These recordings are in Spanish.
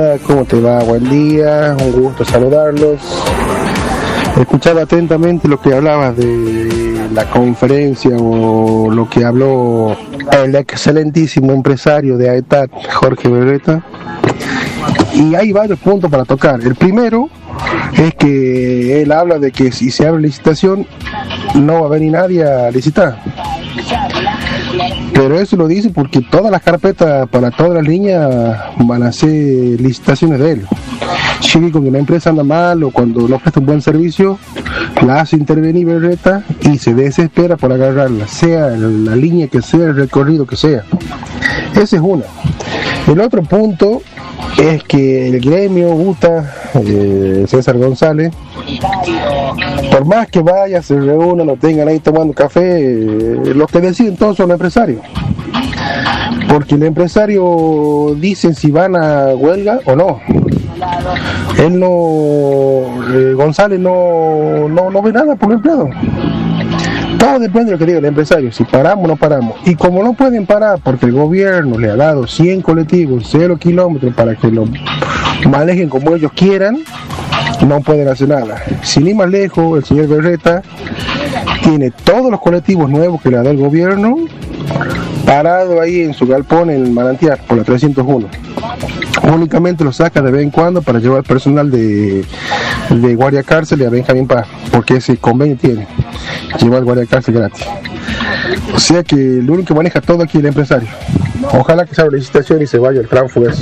¿Cómo te va? Buen día, un gusto saludarlos. Escuchaba atentamente lo que hablabas de la conferencia o lo que habló el excelentísimo empresario de AETAT, Jorge Berreta, y hay varios puntos para tocar. El primero es que él habla de que si se abre licitación no va a venir nadie a licitar. Pero eso lo dice porque todas las carpetas para todas las líneas van a ser licitaciones de él. Si con que la empresa anda mal o cuando no presta un buen servicio, la hace intervenir Berreta y se desespera por agarrarla, sea la línea que sea, el recorrido que sea. Esa es una. El otro punto es que el gremio UTA, César González, por más que vaya, se reúnan o tengan ahí tomando café, los que deciden todos son los empresarios, porque el empresario dicen si van a huelga o no. Él no, González no ve nada por el empleado. Todo depende de lo que diga el empresario, si paramos o no paramos. Y como no pueden parar porque el gobierno le ha dado 100 colectivos, 0 kilómetros para que lo manejen como ellos quieran, no pueden hacer nada. Sin ir más lejos, el señor Berreta tiene todos los colectivos nuevos que le ha dado el gobierno parado ahí en su galpón en el Manantial, por la 301. Únicamente lo saca de vez en cuando para llevar personal de guardia cárcel y a Benjamín Paz, porque ese convenio tiene llevar guardia cárcel gratis. O sea que el único que maneja todo aquí es el empresario. Ojalá que se abra la licitación y se vaya el tránsfugo.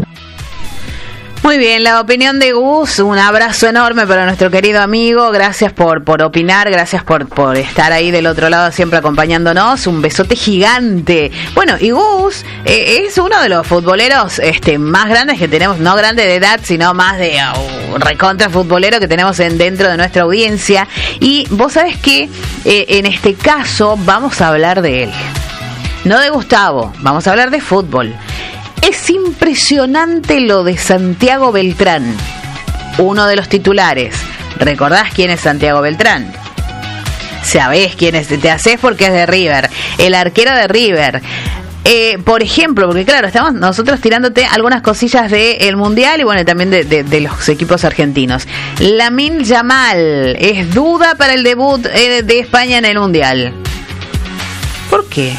Muy bien, la opinión de Gus, un abrazo enorme para nuestro querido amigo, gracias por opinar, gracias por estar ahí del otro lado siempre acompañándonos, un besote gigante. Bueno, y Gus es uno de los futboleros más grandes que tenemos, no grande de edad, sino más de recontra futbolero que tenemos dentro de nuestra audiencia, y vos sabés que en este caso vamos a hablar de él, no de Gustavo, vamos a hablar de fútbol. Es impresionante lo de Santiago Beltrán, uno de los titulares. ¿Recordás quién es Santiago Beltrán? ¿Sabés quién es? Te hacés porque es de River, el arquero de River. Por ejemplo, porque claro, estamos nosotros tirándote algunas cosillas del Mundial y bueno, también de los equipos argentinos. Lamine Yamal es duda para el debut de España en el Mundial. ¿Por qué?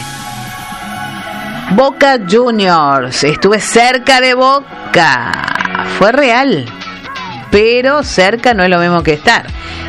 Boca Juniors, estuve cerca de Boca, fue real, pero cerca no es lo mismo que estar.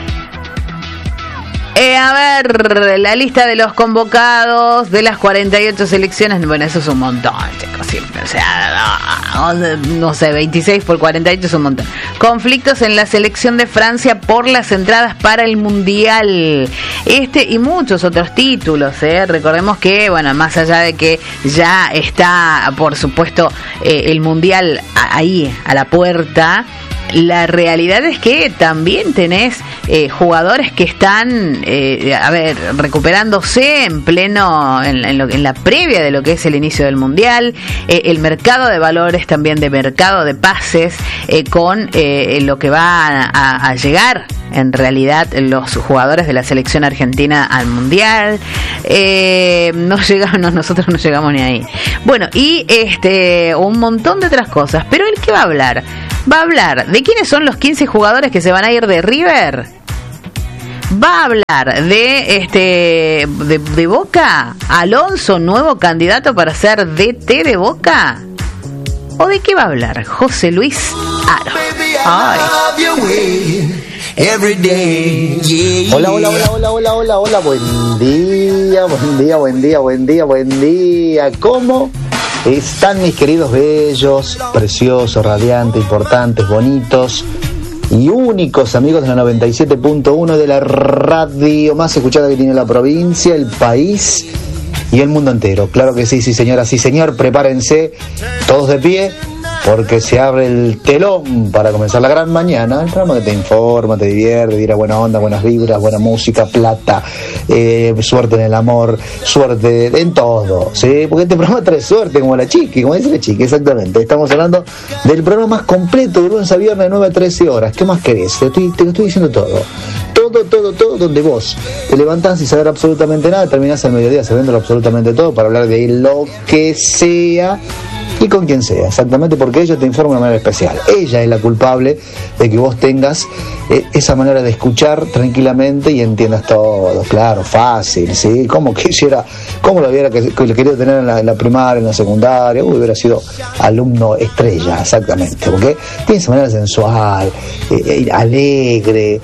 A ver, la lista de los convocados de las 48 selecciones, bueno, eso es un montón, chicos, siempre, o sea, no sé, 26 por 48 es un montón. Conflictos en la selección de Francia por las entradas para el Mundial, y muchos otros títulos, recordemos que, bueno, más allá de que ya está, por supuesto, el Mundial ahí, a la puerta, la realidad es que también tenés jugadores que están recuperándose en pleno en la previa de lo que es el inicio del Mundial, el mercado de valores también, de mercado de pases, con lo que va a llegar en realidad los jugadores de la selección argentina al Mundial. Nosotros no llegamos ni ahí. Bueno, y un montón de otras cosas. Pero ¿el qué va a hablar? Va a hablar de quiénes son los 15 jugadores que se van a ir de River. Va a hablar de Boca. Alonso, nuevo candidato para ser DT de Boca. ¿O de qué va a hablar? José Luis Aro. Ay. Hola, buen día. ¿Cómo están mis queridos bellos, preciosos, radiantes, importantes, bonitos y únicos amigos de la 97.1 de la radio más escuchada que tiene la provincia, el país y el mundo entero? Claro que sí, señora, sí señor, prepárense todos de pie, porque se abre el telón para comenzar la gran mañana, el programa que te informa, te divierte, dirá buena onda, buenas vibras, buena música, plata, suerte en el amor, suerte en todo, ¿sí? Porque este programa trae suerte, como dice la chiqui, exactamente. Estamos hablando del programa más completo de lunes a viernes de 9 a 13 horas. ¿Qué más querés? Te lo estoy diciendo todo, donde vos te levantás sin saber absolutamente nada, terminás al mediodía sabiéndolo absolutamente todo para hablar de lo que sea. y con quien sea, exactamente, porque ella te informa de una manera especial. Ella es la culpable de que vos tengas esa manera de escuchar tranquilamente y entiendas todo, claro, fácil, ¿sí? Como lo hubiera querido tener en la primaria, en la secundaria, hubiera sido alumno estrella, exactamente, porque tiene esa manera sensual, alegre,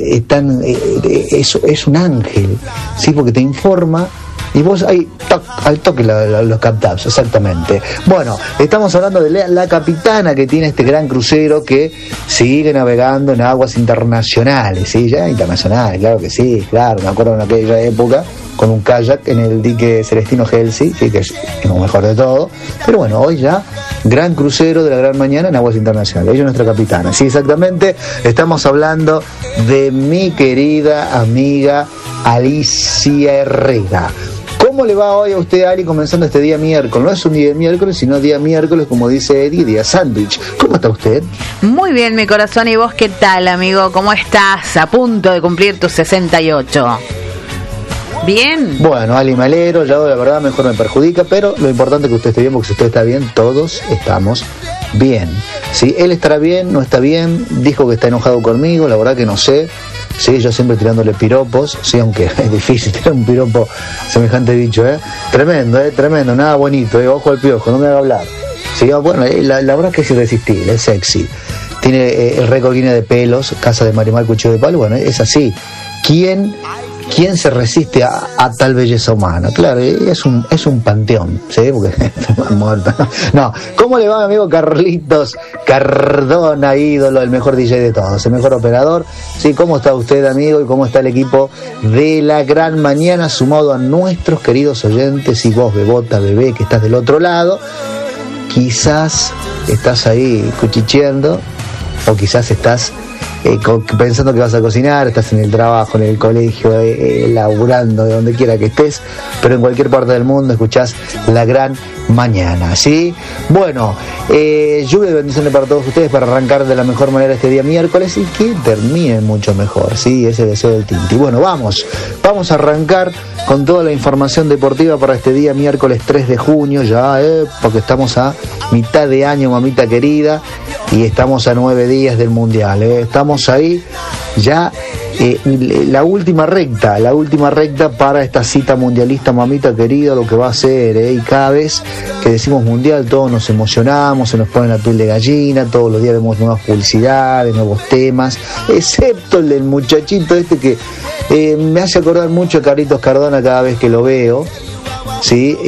es un ángel, ¿sí? Porque te informa y vos ahí al toque lo captás, exactamente. Bueno, estamos hablando de la capitana que tiene este gran crucero que sigue navegando en aguas internacionales, ¿sí? Ya internacionales, claro que sí, claro, me acuerdo en aquella época con un kayak en el dique Celestino Gelsi, ¿sí? Que es lo mejor de todo, pero bueno, hoy ya gran crucero de la gran mañana en aguas internacionales. Ella es nuestra capitana, sí, exactamente. Estamos hablando de mi querida amiga Alicia Herrera. ¿Cómo le va hoy a usted, Ali, comenzando este día miércoles? No es un día de miércoles, sino día miércoles, como dice Eddie, día sándwich. ¿Cómo está usted? Muy bien, mi corazón. ¿Y vos qué tal, amigo? ¿Cómo estás? A punto de cumplir tus 68. ¿Bien? Bueno, Ali, me alegro. Ya la verdad mejor me perjudica, pero lo importante es que usted esté bien, porque si usted está bien, todos estamos bien. Si él estará bien, no está bien, dijo que está enojado conmigo, la verdad que no sé. Sí, yo siempre tirándole piropos, sí, aunque es difícil tirar un piropo semejante bicho, tremendo, nada bonito, ojo al piojo, no me haga hablar. Sí, bueno, la verdad que es irresistible, es sexy, tiene el récord Guinness de pelos, casa de Marimar Cuchillo de Palo, bueno, es así. ¿Quién se resiste a tal belleza humana? Claro, es un panteón, ¿sí? Porque muerto. No, ¿cómo le va, mi amigo Carlitos Cardona, ídolo, el mejor DJ de todos, el mejor operador? Sí, ¿cómo está usted, amigo? ¿Y cómo está el equipo de la gran mañana, sumado a nuestros queridos oyentes? Y vos, bebota, bebé, que estás del otro lado, quizás estás ahí cuchicheando, o quizás estás pensando que vas a cocinar, estás en el trabajo, en el colegio, laburando, de donde quiera que estés, pero en cualquier parte del mundo escuchás la gran mañana, ¿sí? Bueno, lluvia y bendiciones para todos ustedes para arrancar de la mejor manera este día miércoles y que terminen mucho mejor, ¿sí? Ese deseo del Tinti. Bueno, vamos a arrancar con toda la información deportiva para este día miércoles 3 de junio, ya, porque estamos a mitad de año, mamita querida, y estamos a 9 días del Mundial, estamos ahí ya, la última recta para esta cita mundialista, mamita querida, lo que va a ser, y cada vez que decimos mundial todos nos emocionamos, se nos pone la piel de gallina, todos los días vemos nuevas publicidades, nuevos temas, excepto el del muchachito este que me hace acordar mucho a Carlitos Cardona cada vez que lo veo, ¿sí?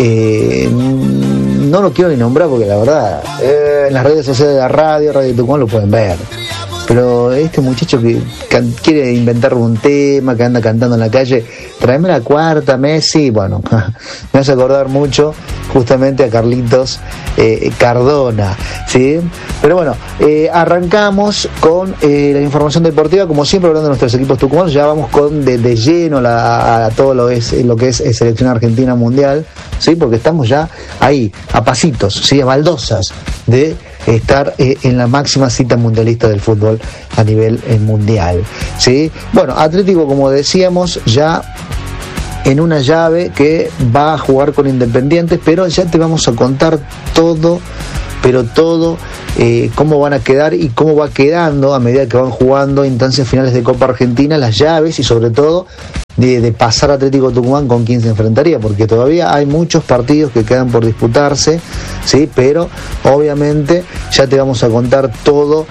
No lo quiero ni nombrar porque la verdad, en las redes sociales de la Radio Tucumán lo pueden ver. Pero este muchacho que quiere inventar un tema, que anda cantando en la calle, tráeme la cuarta, Messi, bueno, me hace acordar mucho justamente a Carlitos Cardona, ¿sí? Pero bueno, arrancamos con la información deportiva, como siempre hablando de nuestros equipos tucumanos, ya vamos con de lleno a todo lo que es selección argentina mundial, ¿sí? Porque estamos ya ahí, a pasitos, ¿sí? A baldosas de estar en la máxima cita mundialista del fútbol a nivel mundial, ¿sí? Bueno, Atlético, como decíamos, ya en una llave que va a jugar con Independiente, pero ya te vamos a contar todo, pero todo, cómo van a quedar y cómo va quedando a medida que van jugando instancias finales de Copa Argentina, las llaves y sobre todo de pasar a Atlético Tucumán con quién se enfrentaría, porque todavía hay muchos partidos que quedan por disputarse, ¿sí? Pero obviamente ya te vamos a contar todo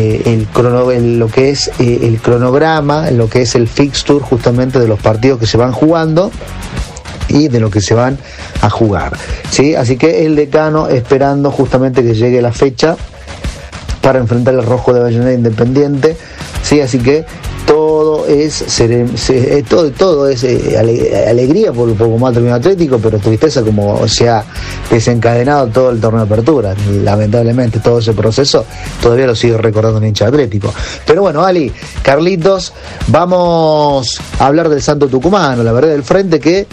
lo que es el cronograma, lo que es el fixture justamente de los partidos que se van jugando y de lo que se van a jugar, ¿sí? Así que el decano esperando justamente que llegue la fecha para enfrentar el Rojo de Avellaneda Independiente, ¿sí? Así que todo es alegría por cómo ha terminado Atlético, pero tristeza como se ha desencadenado todo el torneo de apertura. Lamentablemente todo ese proceso todavía lo sigue recordando un hincha Atlético. Pero bueno, Ali, Carlitos, vamos a hablar del Santo Tucumano, la verdad del frente, que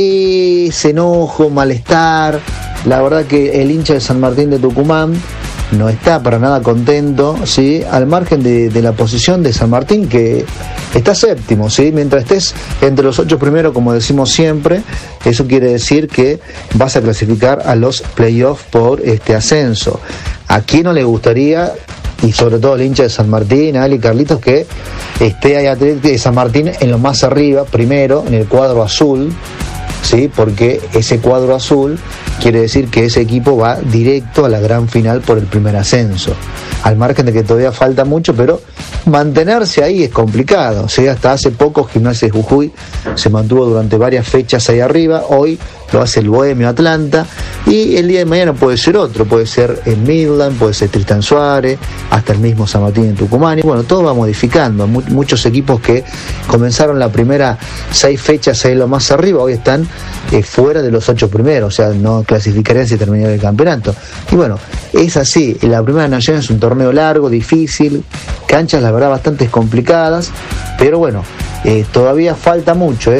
ese enojo, malestar, la verdad que el hincha de San Martín de Tucumán no está para nada contento, ¿sí? Al margen de la posición de San Martín, que está séptimo, ¿sí? Mientras estés entre los 8 primeros, como decimos siempre, eso quiere decir que vas a clasificar a los playoffs por este ascenso. ¿A quién no le gustaría, y sobre todo el hincha de San Martín, Ali, Carlitos, que esté ahí de San Martín en lo más arriba, primero, en el cuadro azul, ¿sí? Porque ese cuadro azul quiere decir que ese equipo va directo a la gran final por el primer ascenso, al margen de que todavía falta mucho, pero mantenerse ahí es complicado, ¿sí? Hasta hace poco Gimnasia de Jujuy se mantuvo durante varias fechas ahí arriba, hoy lo hace el Bohemio Atlanta, y el día de mañana puede ser otro, puede ser el Midland, puede ser Tristan Suárez, hasta el mismo San Martín en Tucumán, y bueno, todo va modificando. Muchos equipos que comenzaron la primera 6 fechas ahí lo más arriba, hoy están fuera de los 8 primeros, o sea, no clasificarían si terminara el campeonato. Y bueno, es así, la Primera Nación es un torneo largo, difícil, canchas la verdad bastante complicadas, pero bueno, todavía falta mucho,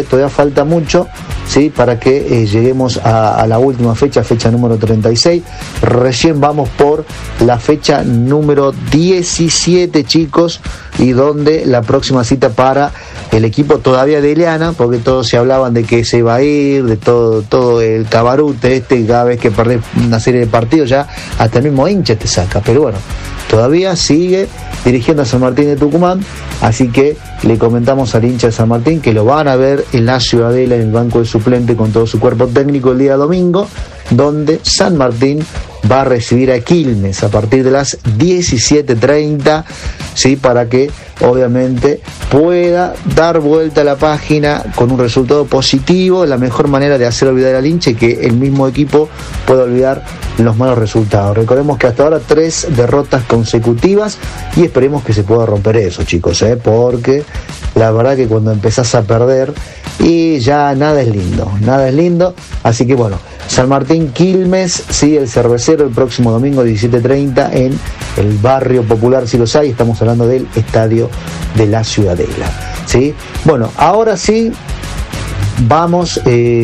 ¿sí? Para que lleguemos a la última fecha número 36. Recién vamos por la fecha número 17, chicos, y donde la próxima cita para el equipo todavía de Ileana, porque todos se hablaban de que se iba a ir, de todo el cabarute cada vez que perdés una serie de partidos ya hasta el mismo hincha te saca, pero bueno, todavía sigue dirigiendo a San Martín de Tucumán, así que le comentamos al hincha de San Martín que lo van a ver en la Ciudadela, en el banco de suplente con todo su cuerpo técnico el día domingo, donde San Martín va a recibir a Quilmes a partir de las 17:30, ¿sí? Para que obviamente pueda dar vuelta a la página con un resultado positivo, la mejor manera de hacer olvidar al hincha y que el mismo equipo pueda olvidar los malos resultados. Recordemos que hasta ahora 3 derrotas consecutivas y esperemos que se pueda romper eso, chicos, porque la verdad que cuando empezás a perder y ya nada es lindo, así que bueno, San Martín Quilmes, sí, el Cervecero el próximo domingo 17:30 en el barrio popular, si los hay, estamos hablando del estadio de la Ciudadela, ¿sí? Bueno, ahora sí vamos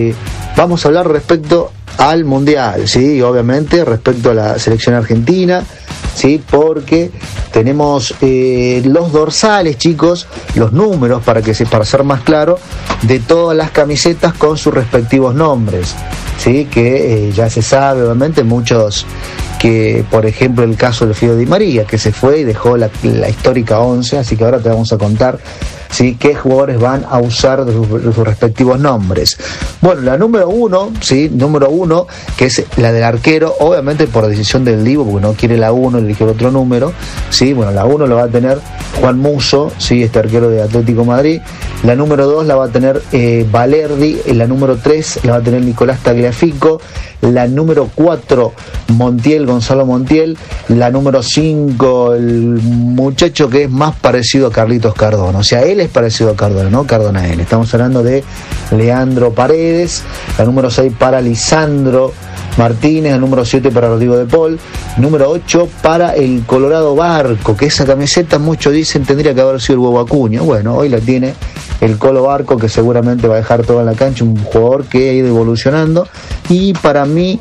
a hablar respecto al Mundial, sí, obviamente respecto a la selección argentina, sí, porque tenemos los dorsales, chicos, los números para ser más claro, de todas las camisetas con sus respectivos nombres, sí, que ya se sabe, obviamente, muchos que, por ejemplo, el caso de Fido Di María, que se fue y dejó la histórica 11, así que ahora te vamos a contar, ¿sí?, qué jugadores van a usar de sus respectivos nombres. Bueno, la número 1, ¿sí?, que es la del arquero, obviamente por decisión del Divo, porque no quiere la 1, eligió el otro número, ¿sí? Bueno, la 1 la va a tener Juan Musso, ¿sí?, este arquero de Atlético Madrid. La número 2 la va a tener Valerdi, la número 3 la va a tener Nicolás Tagliafico, la número 4 Gonzalo Montiel, la número 5 el muchacho que es más parecido a Carlitos Cardona, o sea, él es parecido a Cardona, no Cardona a él, estamos hablando de Leandro Paredes, la número 6 para Lisandro Martínez, el número 7 para Rodrigo de Paul, número 8 para el Colorado Barco, que esa camiseta muchos dicen tendría que haber sido el Huevo Acuña. Bueno, hoy la tiene el Colo Barco, que seguramente va a dejar toda en la cancha, un jugador que ha ido evolucionando y para mí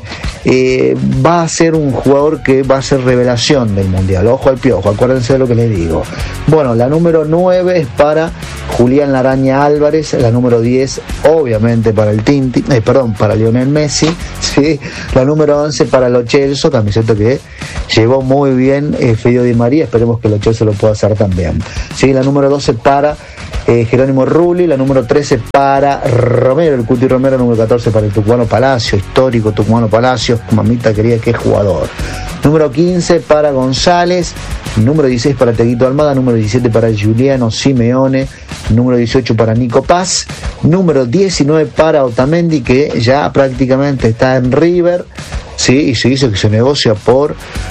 va a ser un jugador que va a ser revelación del Mundial. Ojo al piojo, acuérdense de lo que les digo. Bueno, la número 9 es para Julián Laraña Álvarez, la número 10 obviamente para el para Lionel Messi, ¿sí? La número 11 para Lo Celso, camiseta que llevó muy bien Fido Di María, esperemos que Lo Celso lo pueda hacer también, ¿sí? La número 12 para Jerónimo Rulli, la número 13 para Romero, el Cuti Romero, número 14 para el Tucumano Palacio, histórico Tucumano Palacio, mamita querida, qué jugador. Número 15 para González, número 16 para Teguito Almada, número 17 para Giuliano Simeone, número 18 para Nico Paz, número 19 para Otamendi, que ya prácticamente está en River, ¿sí? Y se dice que se negocia por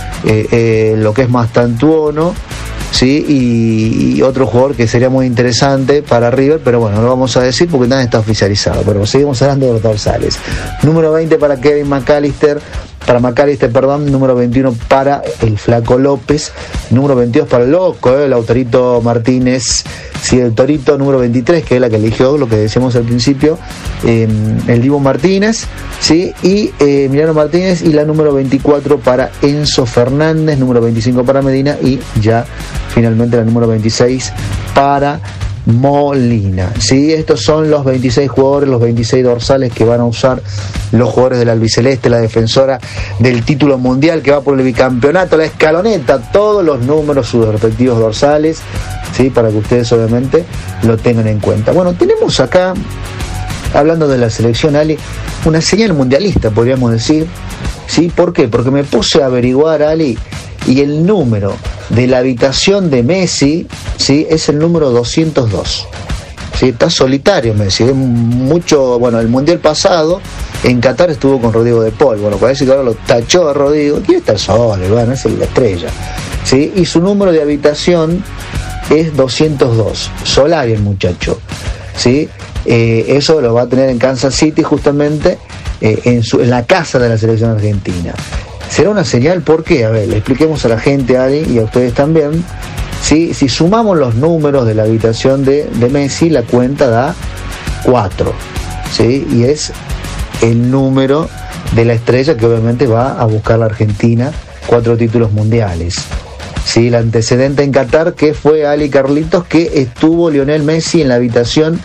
lo que es Mastantuono, ¿sí? Y otro jugador que sería muy interesante para River, pero bueno, no lo vamos a decir porque nada está oficializado, pero seguimos hablando de los dorsales. Número 20 para Kevin McAllister, McAllister, número 21 para el Flaco López, número 22 para el Loco, el Autorito Martínez, sí, el Torito, número 23, que es la que eligió, lo que decíamos al principio, el Dibu Martínez, sí, y Emiliano Martínez, y la número 24 para Enzo Fernández, número 25 para Medina, y ya finalmente la número 26 para Molina. Sí, estos son los 26 jugadores, los 26 dorsales que van a usar los jugadores del albiceleste, la defensora del título mundial que va por el bicampeonato, la escaloneta, todos los números, sus respectivos dorsales, sí, para que ustedes obviamente lo tengan en cuenta. Bueno, tenemos acá, hablando de la selección, Ali, una señal mundialista, podríamos decir, sí, ¿por qué? Porque me puse a averiguar, Ali, y el número de la habitación de Messi, ¿sí?, es el número 202. ¿Sí? Está solitario Messi. Es mucho, bueno, el mundial pasado en Qatar estuvo con Rodrigo de Paul. Bueno, parece que ahora lo tachó a Rodrigo. Quiere estar solo, bueno, es la estrella. ¿Sí? Y su número de habitación es 202. Solari el muchacho. ¿Sí? Eso lo va a tener en Kansas City, justamente en la casa de la selección argentina. Será una señal, ¿por qué? A ver, le expliquemos a la gente, Ali, y a ustedes también. ¿Sí? Si sumamos los números de la habitación de Messi, la cuenta da 4, ¿sí? Y es el número de la estrella que obviamente va a buscar la Argentina 4 títulos mundiales. ¿Sí? El antecedente en Qatar, que fue Ali Carlitos, que estuvo Lionel Messi en la habitación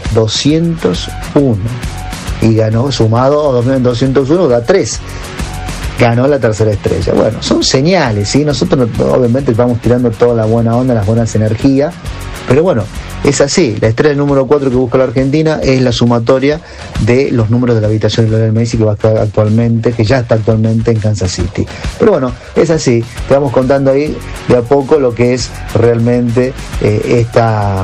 201 y ganó, sumado 201, da 3. Ganó la tercera estrella. Bueno, son señales, ¿sí? Nosotros obviamente vamos tirando toda la buena onda, las buenas energías, pero bueno, es así. La estrella número 4 que busca la Argentina es la sumatoria de los números de la habitación de Lionel Messi, que va a estar actualmente, que ya está actualmente en Kansas City. Pero bueno, es así. Te vamos contando ahí de a poco lo que es realmente esta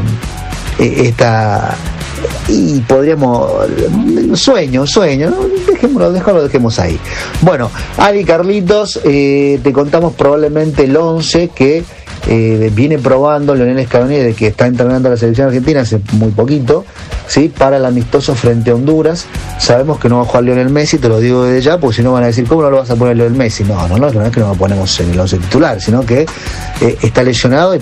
y podríamos sueño, ¿no? Dejemos ahí. Bueno, Ali Carlitos, te contamos probablemente el 11 que viene probando Lionel Scaloni, de que está entrenando a la selección argentina hace muy poquito, ¿sí? Para el amistoso frente a Honduras. Sabemos que no va a jugar Lionel Messi, te lo digo desde ya, porque si no van a decir, ¿cómo no lo vas a poner Lionel Messi? No es que no lo ponemos en el 11 titular, sino que está lesionado y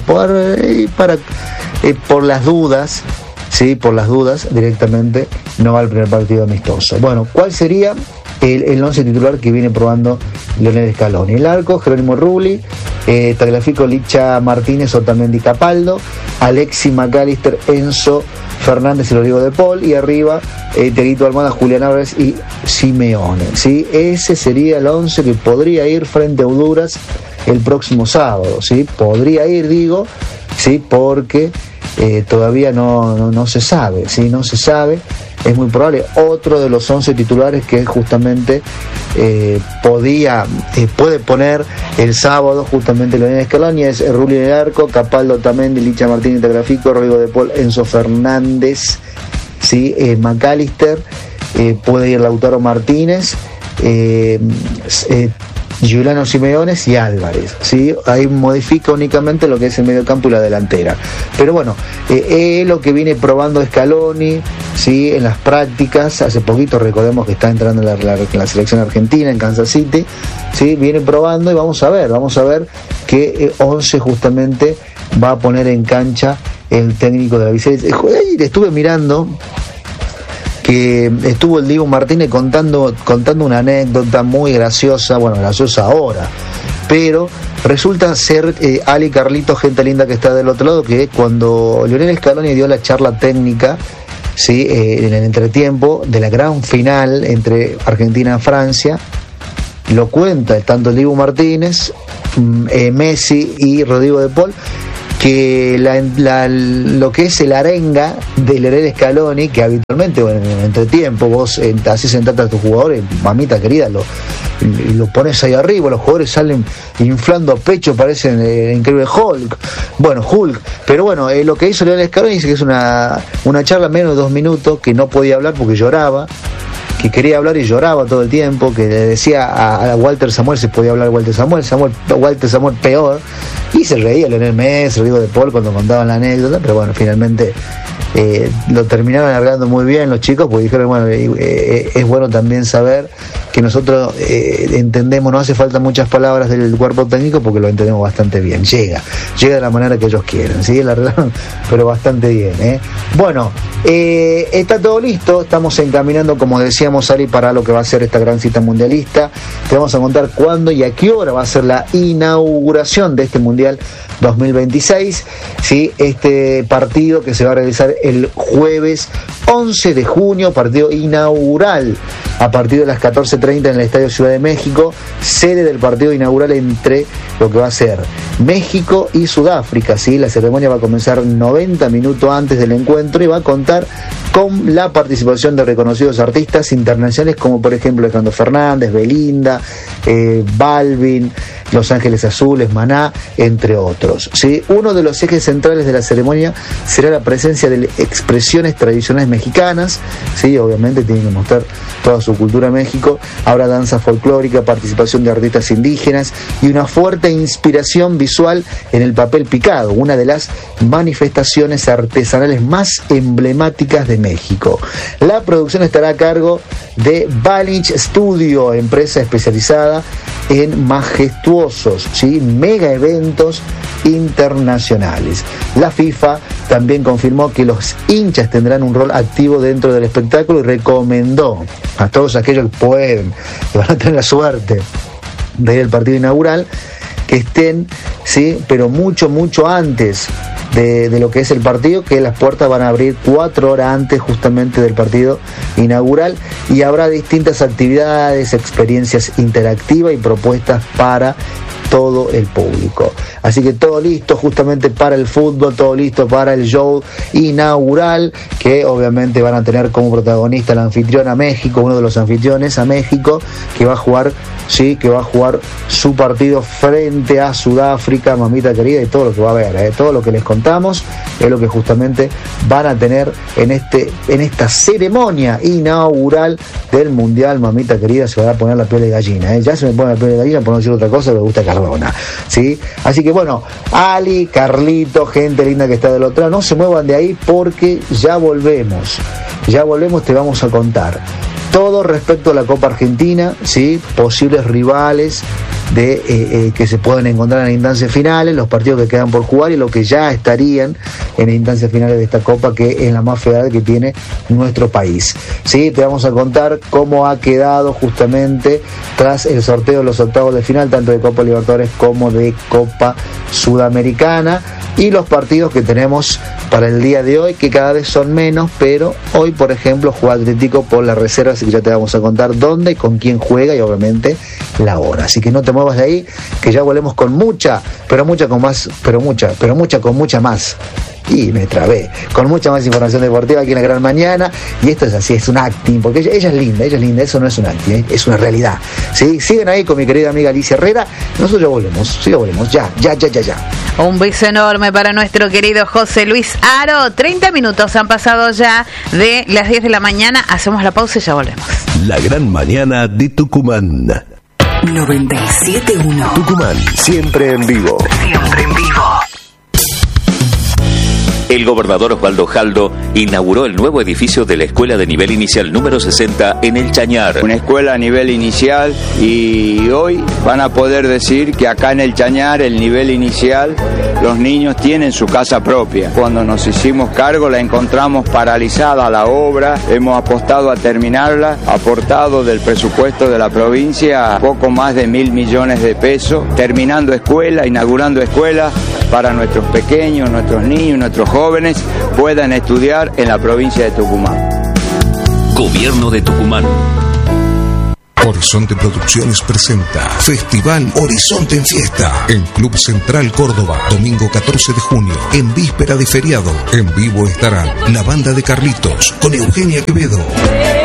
por las dudas, sí, por las dudas, directamente no va al primer partido amistoso. Bueno, ¿cuál sería el 11 titular que viene probando Lionel Scaloni? El arco, Jerónimo Rulli, Tagliafico, Licha Martínez, Otamendi, Capaldo, Alexis McAllister, Enzo Fernández y Rodrigo de Paul, y arriba Teguito Almada, Julián Álvarez y Simeone. ¿Sí? Ese sería el 11 que podría ir frente a Honduras el próximo sábado. ¿Sí? Podría ir, digo, ¿sí? Porque todavía no se sabe, ¿sí? No se sabe. Es muy probable. Otro de los 11 titulares que justamente puede poner el sábado justamente Lionel Scaloni es Rulli en el arco, Capaldo, Otamendi, Licha Martínez, Tagliafico, Rodrigo de Paul, Enzo Fernández, ¿sí? McAllister, puede ir Lautaro Martínez, Giuliano Simeones y Álvarez, ¿sí? Ahí modifica únicamente lo que es el medio campo y la delantera. Pero bueno, lo que viene probando Scaloni, ¿sí? En las prácticas, hace poquito recordemos que está entrando en la selección argentina, en Kansas City, ¿sí? Viene probando y vamos a ver qué 11 justamente va a poner en cancha el técnico de la Vicente. Estuve mirando que estuvo el Dibu Martínez contando una anécdota muy graciosa, bueno, graciosa ahora, pero resulta ser, Ali Carlitos, gente linda que está del otro lado, que cuando Lionel Scaloni dio la charla técnica, ¿sí? En el entretiempo de la gran final entre Argentina y Francia, lo cuenta tanto el Dibu Martínez, Messi y Rodrigo de Paul, que lo que es el arenga de Lionel Scaloni, que habitualmente, bueno, en el entretiempo vos así sentarte a tus jugadores, mamita querida, lo pones ahí arriba, los jugadores salen inflando pecho, parecen increíble Hulk, pero bueno, lo que hizo Lionel Scaloni dice que es una charla menos de 2 minutos, que no podía hablar porque lloraba, que quería hablar y lloraba todo el tiempo, que le decía a Walter Samuel si podía hablar Walter Samuel peor, y se reía Lionel Messi, Rodrigo de Paul cuando contaban la anécdota, pero bueno, finalmente lo terminaron alargando muy bien los chicos, porque dijeron, bueno, es bueno también saber que nosotros entendemos, no hace falta muchas palabras del cuerpo técnico porque lo entendemos bastante bien, llega de la manera que ellos quieren, ¿sí? La arreglaron, pero bastante bien, Bueno, está todo listo, estamos encaminando, como decíamos, Ari, para lo que va a ser esta gran cita mundialista. Te vamos a contar cuándo y a qué hora va a ser la inauguración de este Mundial 2026, ¿sí? Este partido que se va a realizar el jueves 11 de junio, partido inaugural a partir de las 14:30 en el Estadio Ciudad de México, sede del partido inaugural entre lo que va a ser México y Sudáfrica, ¿sí? La ceremonia va a comenzar 90 minutos antes del encuentro y va a contar con la participación de reconocidos artistas internacionales como por ejemplo Alejandro Fernández, Belinda, Balvin, Los Ángeles Azules, Maná, entre otros, ¿sí? Uno de los ejes centrales de la ceremonia será la presencia de expresiones tradicionales mexicanas, ¿sí? Obviamente tienen que mostrar toda su cultura en México. Habrá danza folclórica, participación de artistas indígenas y una fuerte inspiración visual en el papel picado, una de las manifestaciones artesanales más emblemáticas de México. La producción estará a cargo de Balich Studio, empresa especializada en majestuosos, ¿sí? mega eventos internacionales. La FIFA también confirmó que los hinchas tendrán un rol activo dentro del espectáculo y recomendó a todos aquellos que pueden, que van a tener la suerte de ir al partido inaugural, que estén, ¿sí? pero mucho antes de lo que es el partido, que las puertas van a abrir 4 horas antes justamente del partido inaugural, y habrá distintas actividades, experiencias interactivas y propuestas para todo el público. Así que todo listo justamente para el fútbol, todo listo para el show inaugural, que obviamente van a tener como protagonista el anfitrión a México, uno de los anfitriones a México, que va a jugar, sí, que va a jugar su partido frente a Sudáfrica, mamita querida, y todo lo que va a haber, todo lo que les contamos es lo que justamente van a tener en esta ceremonia inaugural del Mundial, mamita querida. Se va a poner la piel de gallina, ya se me pone la piel de gallina por no decir otra cosa, me gusta Cardona, ¿sí? Así que bueno, Ali, Carlito, gente linda que está del otro lado, no se muevan de ahí porque ya volvemos, te vamos a contar todo respecto a la Copa Argentina, ¿sí? Posibles rivales que se pueden encontrar en instancias finales, los partidos que quedan por jugar y los que ya estarían en instancias finales de esta Copa, que es la más federal que tiene nuestro país, ¿sí? Te vamos a contar cómo ha quedado justamente tras el sorteo de los octavos de final, tanto de Copa Libertadores como de Copa Sudamericana, y los partidos que tenemos para el día de hoy, que cada vez son menos, pero hoy, por ejemplo, juega Atlético por la reserva, así que ya te vamos a contar dónde, con quién juega y obviamente la hora. Así que no te muevas de ahí, que ya volvemos con mucha más. Y me trabé, con mucha más información deportiva aquí en La Gran Mañana. Y esto es así, es un acting, porque ella es linda, eso no es un acting, es una realidad, ¿sí? Siguen ahí con mi querida amiga Alicia Herrera. Nosotros ya volvemos, ya. Un beso enorme para nuestro querido José Luis Aro. 30 minutos han pasado ya de las 10 de la mañana. Hacemos la pausa y ya volvemos. La Gran Mañana de Tucumán. 97.1 Tucumán, siempre en vivo. El gobernador Osvaldo Jaldo inauguró el nuevo edificio de la Escuela de Nivel Inicial número 60 en El Chañar. Una escuela a nivel inicial, y hoy van a poder decir que acá en El Chañar, el nivel inicial, los niños tienen su casa propia. Cuando nos hicimos cargo la encontramos paralizada la obra, hemos apostado a terminarla, aportado del presupuesto de la provincia poco más de 1.000 millones de pesos, terminando escuela, inaugurando escuela para nuestros pequeños, nuestros niños, nuestros jóvenes puedan estudiar en la provincia de Tucumán. Gobierno de Tucumán. Horizonte Producciones presenta Festival Horizonte en Fiesta en Club Central Córdoba, domingo 14 de junio, en víspera de feriado. En vivo estarán la banda de Carlitos con Eugenia Quevedo,